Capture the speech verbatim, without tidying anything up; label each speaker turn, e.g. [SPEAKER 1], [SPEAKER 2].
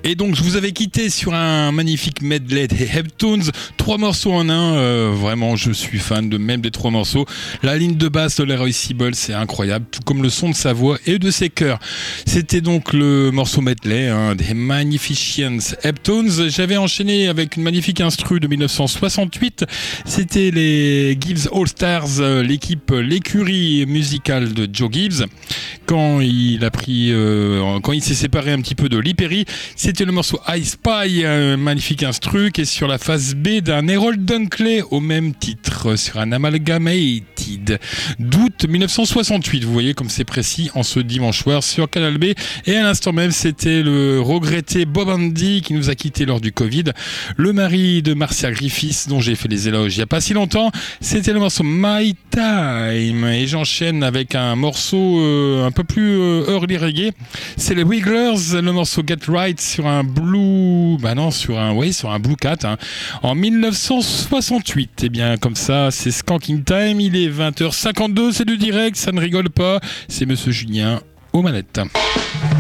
[SPEAKER 1] Et donc je vous avais quitté sur un magnifique medley des Heptones, trois morceaux en un, euh, vraiment je suis fan de même des trois morceaux. La ligne de basse de Leroy Sibble, c'est incroyable, tout comme le son de sa voix et de ses chœurs. C'était donc le morceau medley hein, des Magnificent Heptones. J'avais enchaîné avec une magnifique instru de dix-neuf cent soixante-huit, c'était les Gibbs All Stars, l'équipe, l'écurie musicale de Joe Gibbs. Quand il a pris, euh, quand il s'est séparé un petit peu de Lee Perry, c'était le morceau I Spy, un magnifique instru qui est sur la face B d'un Harold Dunkley au même titre, sur un Amalgamated d'août dix-neuf cent soixante-huit. Vous voyez comme c'est précis en ce dimanche soir sur Canal B. Et à l'instant même, c'était le regretté Bob Andy qui nous a quittés lors du Covid, le mari de Marcia Griffiths dont j'ai fait les éloges il n'y a pas si longtemps. C'était le morceau My Time. Et j'enchaîne avec un morceau euh, un peu plus euh, early reggae. C'est les Wigglers, le morceau Get Right sur un blue, bah non, sur un, oui, sur un Blue Cat, hein, en dix-neuf cent soixante-huit. Et bien, comme ça, c'est Skanking Time. Il est vingt heures cinquante-deux, c'est du direct, ça ne rigole pas. C'est Monsieur Julien aux manettes.